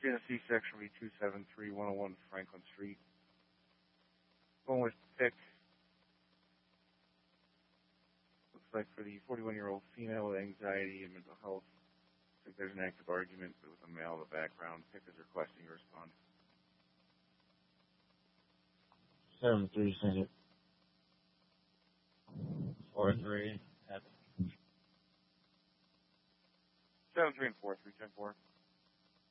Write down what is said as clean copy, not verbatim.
Tennessee, section V273-101 Franklin Street. Going with pick. Looks like for the 41-year-old female with anxiety and mental health, looks like there's an active argument with a male in the background. Pick is requesting you respond. 7-3, send it. 4-3, 7-3 and 4-3, 10-4.